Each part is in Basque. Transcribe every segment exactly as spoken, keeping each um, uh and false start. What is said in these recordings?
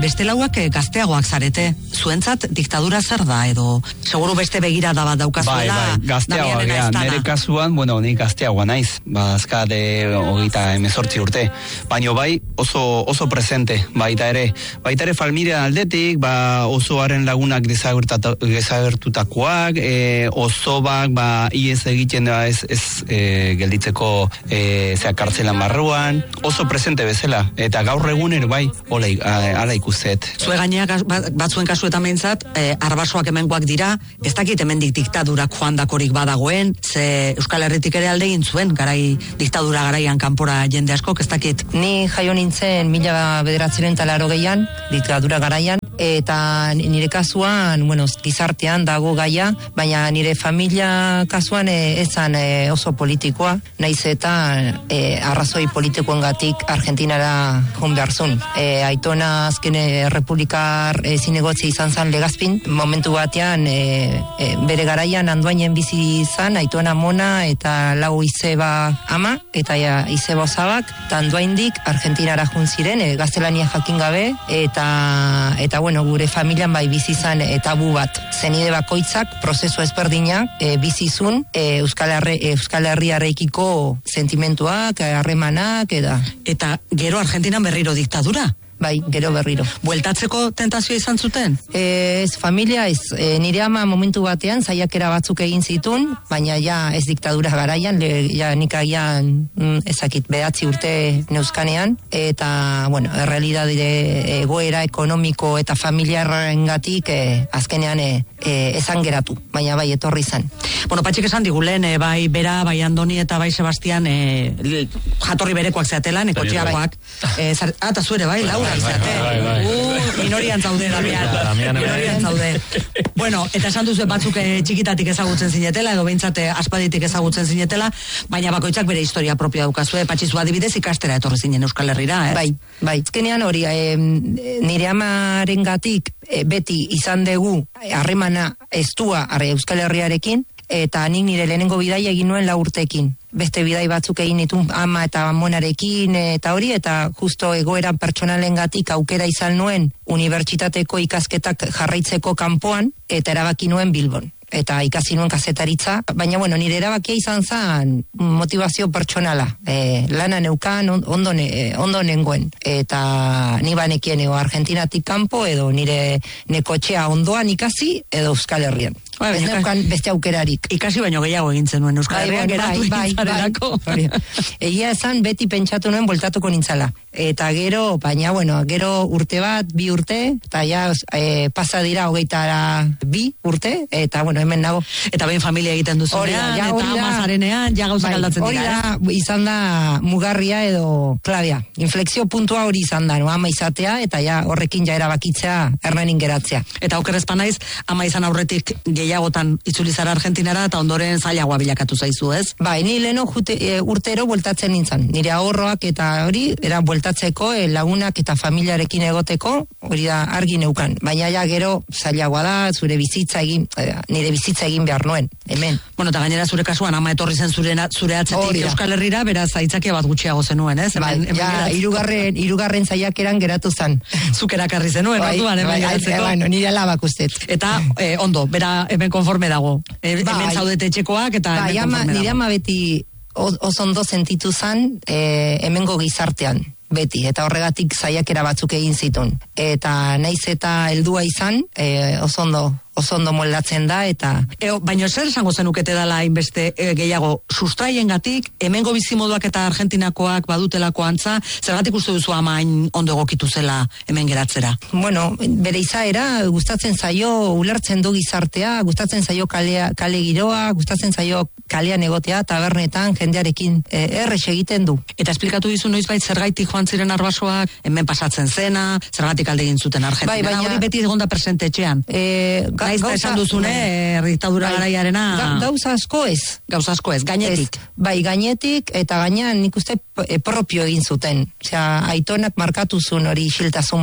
beste lauak gazteagoak zarete. Zuentzat diktadura zer da edo seguru beste begirada bat daukazuela. Bai, bai, gazteagoak, ja, nire kasuan, bueno, nik gazteagoa naiz, ba, azkade hogeita emezortzi urte, baino bai, oso, oso presente, baita ere, baita ere familia aldetik, ba, osoaren lagunak desagertutakoak, e, oso bak, ba, iez egiten da ez, ez e, gelditzeko e, zea kartzelan barruan, oso presente bezala, eta gaur egunero bai, hola, ala ikustet. Zue gaineak batzuen kasuetan behintzat, e, arbasoak hemengoak dira, ez dakit hemendik diktadurak joan dakorik badagoen, ze Euskal Herritik ere alde egin zuen, garai diktadura garaian kanpora jende asko, ez dakit. Ni jaio nintzen mila bederatzeren talaro gehian, diktadura garaian, eta nire kasuan, bueno, gizartean dago gaia, baina nire familia kasuan e, ezan e, oso politikoa, naiz eta e, arrazoi politikoengatik Argentinara joan behar zuen. E, aitona azken e, republikar e, zinegotzi izan zan Legazpin, momentu batean e, e, bere garaian anduainen bizi izan, aitona mona eta lau izeba ama, eta ja, izeba osabak, eta anduaindik Argentinara joan ziren, e, gaztelania jakin gabe, eta, eta bueno, gure familian bai bizizan e, tabu bat. Zenide bakoitzak, prozesu ezberdinak, e, bizizun, e, Euskal, Herri, Euskal Herriarekiko sentimentuak, harremanak, eda. Eta gero Argentinan berriro diktadura? Bai, gero berriro. Bueltatzeko tentazioa izan zuten? E, ez, familia ez. E, nire ama momentu batean zaiakera batzuk egin zitun, baina ja ez diktadura garaian, le, ja nik agian mm, ezakit behatzi urte neuzkanean, eta, bueno, errealidade egoera ekonomiko eta familiarrengatik e, azkenean e, e, ezan geratu, baina bai, etorri izan. Bueno, Patxik esan digulen, e, bai Bera, bai Andoni eta bai Sebastian e, jatorri berekoak zeatelan, ekotxeakoak. E, eta zuere, bai, Laura. Bai, bai, bai, bai. Uh, minorian zaude, Damian. Minorian zaude. Bueno, eta esan duzu batzuk eh, txikitatik ezagutzen zinetela, edo behintzat aspalditik ezagutzen zinetela, baina bakoitzak bere historia propioa dukazue, Patxizu adibidez ikastera etorri zinen Euskal Herrira, eh? Bai, bai. Azkenean hori, eh, nire amarengatik eh, beti izan dugu harremana estua Euskal Herriarekin, eta nik nire lehenengo bidaia egin nuen lau urtekin. Beste bidai batzuk egin ditun ama eta amonarekin eta hori, eta justo egoera pertsonalengatik aukera izan nuen unibertsitateko ikasketak jarraitzeko kanpoan, eta erabaki nuen Bilbon. Eta ikasi nuen kazetaritza, baina bueno, nire erabakia izan zen motivazio pertsonala. E, lana neukan ondo, ne, ondo nengoen. Eta ni banekien ego Argentinatik kanpo, edo nire nekotxea ondoan ikasi, edo Euskal Herrian. Ba, ez neukan beste aukerarik. Ikasi baino gehiago egintzen nuen Euskal Herrian, geratu nintzarelako. Egia esan beti pentsatu nuen voltatuko nintzala. Eta gero, baina bueno, gero urte bat, bi urte, eta ja e, pasa dira hogeita bi urte, eta bueno, hemen nago. Eta behin familia egiten duzunean, ja, eta amazarenean, ja gauzak bai, aldatzen dira. Hori da, izan da mugarria edo klabea. Inflexio puntua hori izan da, no? Ama izatea, eta ja horrekin ja erabakitzea Hernanin geratzea. Eta okerrezpa naiz, ama izan aurretik gehiagotan itzulizara Argentinara, eta ondoren zailagoa bilakatu zaizu, ez? Bai, ni leheno jute, e, urtero bueltatzen nintzen. Nire ahorroak eta hori, era bueltatzeko, e, lagunak eta familiarekin egoteko, hori da argi neukan. Baina ja gero zailagoa da, zure bizitza egin, e, nire bizitza egin behar nuen, hemen. Bueno, eta gainera zure kasuan ama etorri zen zure, zure atzetik Euskal Herrira, beraz aitzakia bat gutxiago zenuen, ez? Bai, hemen, ja, hemen irugarren, irugarren zaiakeran geratu zen. Zuk erakarri zenuen, bai, orduan, hemen bai, geratzeko. Bai, bueno, nire alabak ustet. Eta, eh, ondo, bera hemen konforme dago. E, bai, hemen zaudete etxekoak, eta bai, hemen konforme dago. Nire ama beti oso ondo sentitu zen, eh, hemengo gizartean. Beti, eta horregatik zaiakera batzuk egin zitun. Eta naiz eta heldua izan, e, oso ondo, oso ondo moldatzen da, eta... Eo, baina zer esango zenukete dala inbeste e, gehiago, sustraiengatik, hemengo bizimoduak eta Argentinakoak badutelako antza, zergatik uste duzu amain ondo egokitu zela hemen geratzera? Bueno, bere izaera, gustatzen zaio ulertzen du gizartea, gustatzen zaio kalea, kale giroa, gustatzen zaio kalean egotea, tabernetan, jendearekin e, errex egiten du. Eta esplikatu dizu noizbait zergaitik joan ziren arbasoak, hemen pasatzen zena, zergatik alde egin zuten Argentina. Bai, baina hori beti egonda presente etxean. Eh, ga, gauza, esan duzune, eh, diktadura bai, garaiarena. Ga, gauza asko ez. Gauza asko ez, gainetik. Ez, bai, gainetik, eta gainean nik uste propio egin zuten. Osea, aitonak markatu zuen hori isiltasun bat.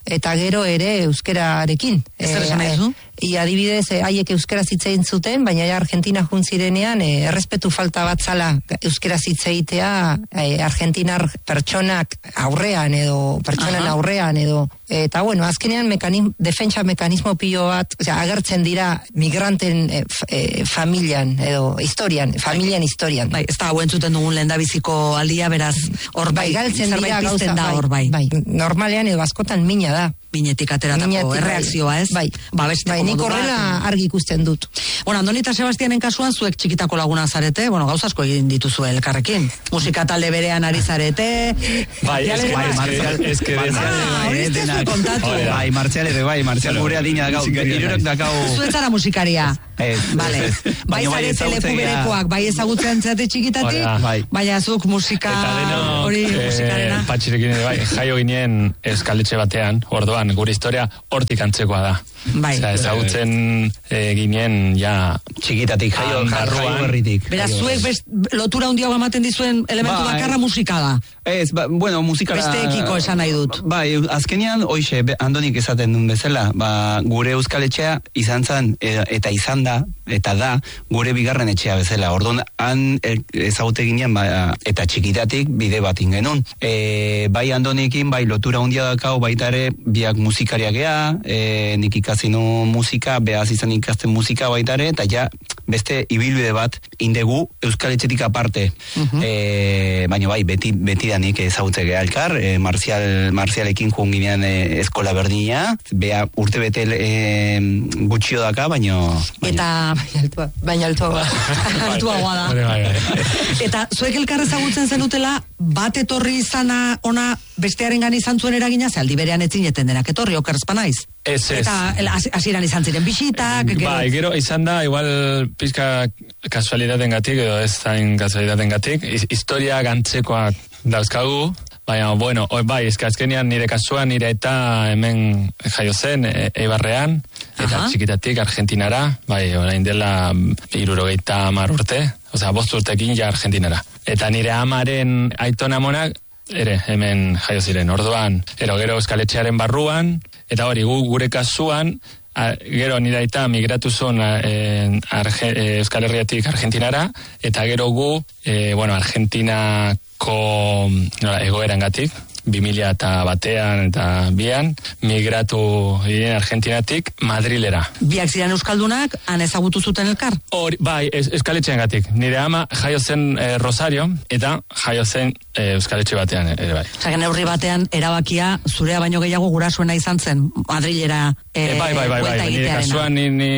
eta gero ere euskerarekin. Zer esan nahi du? I adibidez, haiek euskera zitzein zuten, baina ja Argentina juntzirenean, e, errespetu falta bat zala euskera zitzeitea e, argentinar pertsonak aurrean edo, pertsonan Aha. aurrean edo, eta bueno, azkenean mekanismo, defentsa mekanismo pilo bat, osea, agertzen dira migranten e, f, e, familian edo historian, familian historian. Bai, ez da hau entzuten dugun lehendabiziko aldia, beraz, hor bai, bai galtzen dira gauza, da hor bai. bai. Normalean edo askotan mina da. Minetik ateratako erreakzioa, ez? Bai, ba, beste bai, nik horrela argi ikusten dut. Bueno, Andoni eta Sebastianen kasuan zuek txikitako laguna zarete, bueno, gauza asko egin dituzu elkarrekin. Musika talde berean ari zarete. Bai, eske, bai, Marcial, eske bai, Marcial ere bai, Marcial gure adina dakau, irurok dakau. Zuetzara musikaria. Ez, vale. Bai zarete leku berekoak, bai ezagutzen zate txikitatik, baina zuk musika hori musikarena. Patxirekin ere bai, jaio ginen eskaletxe batean, orduan, gure historia hortik antzekoa da. Bai. Osea, ezagutzen e, ginen ja txikitatik jaio berritik. Beraz, zuek best, lotura hundiago ematen dizuen elementu ba, bakarra musika da. Ez, ba, bueno, musika besteekiko esan nahi dut. Bai, azkenean, hoixe, Andonik esaten duen bezala, ba, gure euskaletxea izan zen, eta izan da, eta da, gure bigarren etxea bezala. Orduan, han ezagute ginen, ba, eta txikitatik bide bat ingenun. E, bai Andonikin, bai lotura hundia dakau, baita ere, biak musikariak gea, e, nik ikasinu musika, behaz izan ikasten musika baita ere, eta ja, beste ibilbide bat indegu euskaletxetik aparte. Uh-huh. E, baina bai, beti, beti da nik ezagutze geha elkar, e, Marcial, Marcialekin joan ginean e, eskola berdina, beha urte bete e, gutxio daka, baina... Eta... Baina altua, baina altua. Altuagoa da. Eta zuek elkar ezagutzen zenutela, bat etorri izana ona bestearengan izan zuen eragina, ze aldi berean etzineten denak etorri, okerzpa naiz? Ez, ez. Eta hasieran izan ziren bisitak... Bai, gero izan da, igual pizka kasualidaten gatik, edo ez zain kasualidaten gatik, historia gantzekoak dauzkagu, baina, bueno, bai, eska azkenean nire kasuan, nire eta hemen jaio zen, e, Eibarrean, eta Aha. txikitatik Argentinara, bai, orain dela hirurogeita hamar urte, osea, bost urtekin ja Argentinara. Eta nire amaren aitona monak, ere, hemen jaio ziren, orduan, ero, gero euskaletxearen barruan, eta hori, gu, gure kasuan, a, gero nire aita migratu zuen e, Arge, e, Euskal Herriatik Argentinara, eta gero gu, e, bueno, Argentinako nola, egoeran gatik, bi mila eta batean eta bian, migratu ginen Argentinatik Madrilera. Biak ziren euskaldunak, han ezagutu zuten elkar? Hori, bai, eskaletxean gatik. Nire ama jaio zen e, Rosario, eta jaio zen e, euskaletxe batean ere bai. Osa, neurri batean erabakia zurea baino gehiago gurasoena izan zen, Madrilera e, e, bai, bai, bai, bai, nire kasuan ni... ni...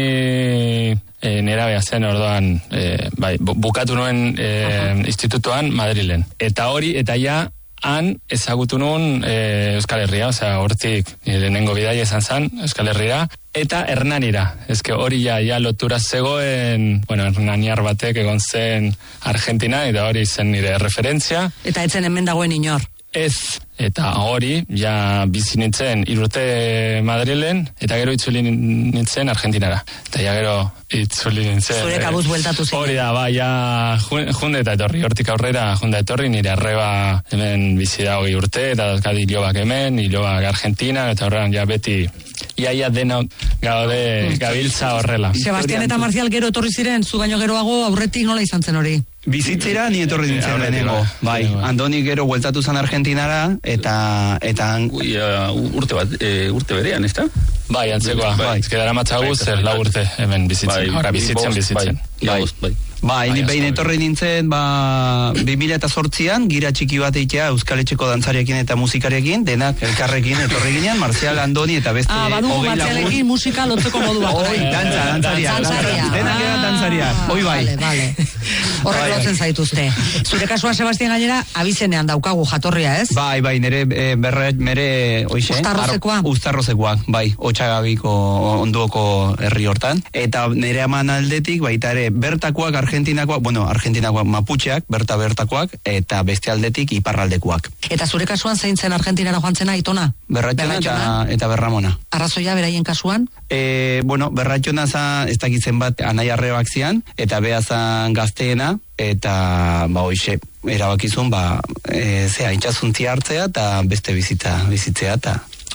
E, nera beha zen orduan e, bai, bukatu nuen e, institutuan Madrilen. Eta hori, eta ja han ezagutu nuen e, Euskal Herria, osea, hortik lehenengo bidaia izan zen Euskal Herria, eta Hernanira. Ezke hori ja, ja lotura zegoen, bueno, Hernaniar batek egon zen Argentina, eta hori zen nire referentzia. Eta etzen hemen dagoen inor. Ez, eta hori, ja bizi nintzen irurte Madrilen, eta gero itzuli nintzen Argentinara. Eta ja gero itzuli nintzen... Zure kabuz bueltatu zen. Hori da, ba, ja junde eta etorri, hortik aurrera junde etorri, nire arreba hemen bizi da hogei urte, eta dazkadi ilobak hemen, ilobak Argentina, eta horrean ja beti... Iaia dena gaude gabiltza horrela. Sebastian eta Marcial gero etorri ziren, zu baino geroago aurretik nola izan zen hori? Bizitzera ni etorri nintzen lehenengo. Bai, Andoni gero bueltatu zen Argentinara, eta... eta Ui, uh, urte bat, e, urte berean, ez da? Bai, antzekoa. Bai, ez kedara matzaguz, bai, lau urte hemen bizitzen. Bai, bizitzen, bizitzen. Bai, bai. Bai, ni behin etorri nintzen, ba, bi mila eta zortzian, gira txiki bat eitea Euskaletxeko dantzariekin eta musikariekin, denak elkarrekin etorri ginen, Marcial, Andoni eta beste... Ah, badu, Marcialekin musika lotzeko modu bat. Oi, dantza, dantzaria. Dantzaria. Denak eran dantzaria. Oi, bai. Vale, vale. Horrek lotzen zaituzte. Zure kasua, Sebastian, gainera, abizenean daukagu jatorria, ez? Bai, bai, nire berre, mere, oixe. Uztarrozekoa. Uztarrozekoa, bai, Otxagabiko onduoko herri hortan. Eta nire aman aldetik, baita ere, bertakoak Argentinakoak, bueno, Argentinakoak Maputxeak, berta bertakoak, eta beste aldetik iparraldekoak. Eta zure kasuan zein zen Argentinara joan zena Aitona? Berratxona eta, eta Berramona. Arrazoia beraien kasuan? E, bueno, Berratxona za, ez dakitzen bat anai arrebak zian, eta behazan gazteena, eta ba hoixe erabakizun ba e, zea intxasuntia hartzea eta beste bizitza bizitzea eta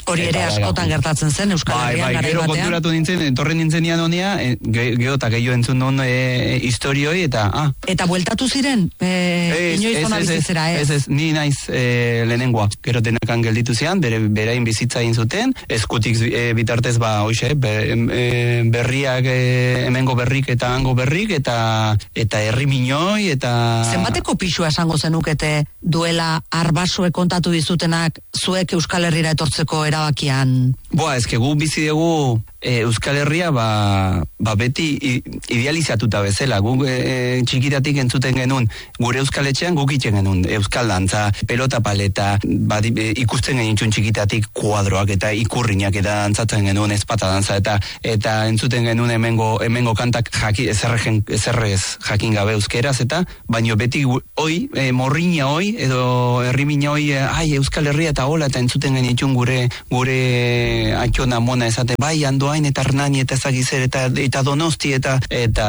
Hori ere askotan gertatzen zen Euskal Herrian bai, garai gero batean. konturatu nintzen, entorren nintzenian honea, e, gero eta gehiago entzun duen e, historioi, eta, ah. Eta bueltatu ziren, e, inoiz ona bizitzera, ez? Ez, ez, ni naiz e, lehenengoa, gero denakan gelditu zian, bere, berain bizitza egin zuten, eskutik e, bitartez ba, hoxe, be, e, berriak, e, hemengo berrik eta hango berrik, eta eta herri minoi, eta... Zenbateko pixua esango zenukete duela arbasoek kontatu dizutenak zuek Euskal Herrira etortzeko erabakian? Boa, ezke gu bizi dugu e, Euskal Herria ba, ba beti i, idealizatuta bezala. Gu e, txikitatik entzuten genuen gure Euskal Etxean guk itxen genuen Euskal Dantza, pelota paleta, ba, e, ikusten genitxun txikitatik kuadroak eta ikurriñak eta dantzatzen genuen ezpata dantza eta eta entzuten genuen hemengo, hemengo kantak jaki, ezerregen, ezerrez jakin gabe euskeraz eta baino beti hoi, e, morriña hoi edo herrimina hoi, e, ai Euskal Herria eta hola eta entzuten genitxun gure gure atxona mona esate bai Andoain eta Hernani eta ezagizer eta, eta Donosti eta eta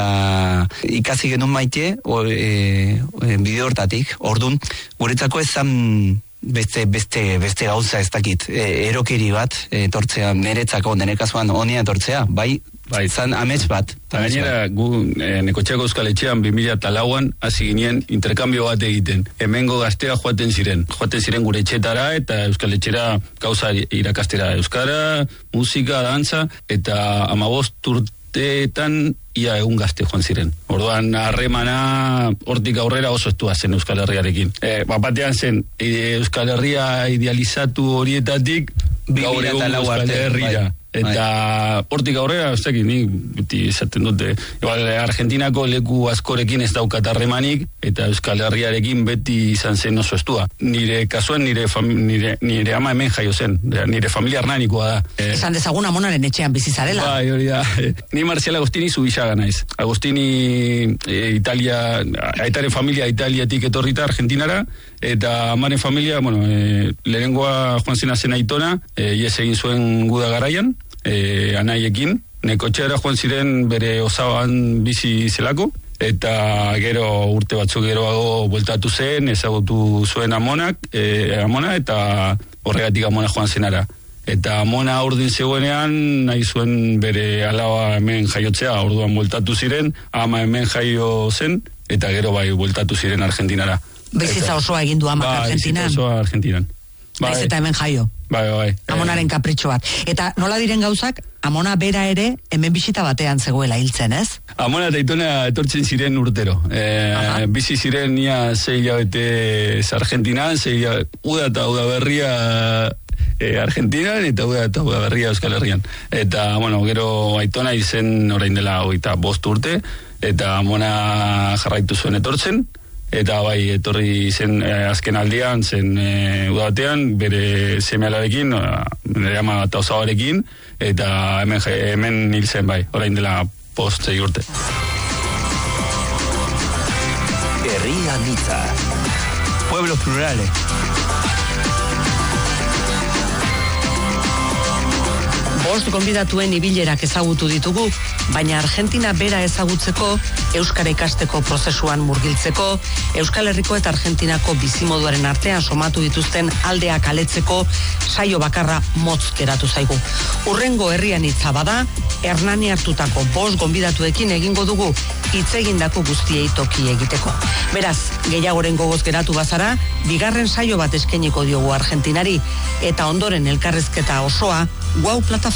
ikasi genuen maite o, e, e, bide hortatik, ordun guretzako ezan beste beste beste gauza ez dakit, e, erokeri bat etortzea, niretzako nire kasuan honia etortzea, bai Bai, zan amets bat. Gainera, gu e, Nekotxako Euskal Etxean bi mila lauan hasi ginen interkambio bat egiten. Hemengo gaztea joaten ziren. Joaten ziren gure etxetara eta Euskal Etxera gauza irakastera. Euskara, musika, dantza eta amabost urteetan ia egun gazte joan ziren. Orduan, harremana hortik aurrera oso estua zen Euskal Herriarekin. E, bapatean zen, e, Euskal Herria idealizatu horietatik gaur egun Euskal Herria. Eta hortik aurrera, ez dakit, ni beti esaten dute, igual Argentinako leku askorekin ez daukat harremanik, eta Euskal Herriarekin beti izan zen oso estua. Nire kasuan, nire, fami, nire, nire ama hemen jaio zen, nire familia hernanikoa da. Esan dezagun amonaren etxean bizizarela. Bai, hori da. Ni Marcial Agostini zubisaga naiz. Agostini e, Italia, aitaren familia Italiatik etorrita Argentinara, eta amaren familia, bueno, e, lehenengoa joan zena zen aitona, e, ies egin zuen guda garaian, e, anaiekin, Nekotxeara joan ziren bere osaban bizi zelako, eta gero urte batzuk geroago bueltatu zen, ezagutu zuen amonak, e, amona, eta horregatik amona joan zenara. Eta amona urdin zegoenean, nahi zuen bere alaba hemen jaiotzea, orduan bueltatu ziren, ama hemen jaio zen, eta gero bai bueltatu ziren Argentinara. Bizitza osoa egin du amak ba, Argentinan. Bizitza osoa Argentinan. Naiz eta hemen jaio. Bai, bai. Amonaren kapritxo bat. Eta nola diren gauzak, amona bera ere hemen bisita batean zegoela hiltzen, ez? Amona eta Aitona etortzen ziren urtero. E, bizi ziren nia zei hilabete Argentinan, zei uda eta uda berria e, Argentinan, eta uda eta uda berria Euskal Herrian. Eta, bueno, gero Aitona izen orain dela hogeita bost urte, eta Amona jarraitu zuen etortzen, eta bai, etorri zen eh, azken aldian, zen eh, udabatean, bere seme-alabekin, bere ama eta osabarekin, eta hemen, hemen hil zen bai, orain dela post zei urte. Herri anitza. Pueblos plurales. Bost gonbidatuen ibilerak ezagutu ditugu, baina Argentina bera ezagutzeko, Euskara ikasteko prozesuan murgiltzeko, Euskal Herriko eta Argentinako bizimoduaren artean somatu dituzten aldeak aletzeko saio bakarra motz geratu zaigu. Urrengo herrian hitza bada, Hernani hartutako bost gonbidatuekin egingo dugu hitz egindako guztiei toki egiteko. Beraz, gehiagoren gogoz geratu bazara, bigarren saio bat eskainiko diogu Argentinari, eta ondoren elkarrezketa osoa, Guau plataforma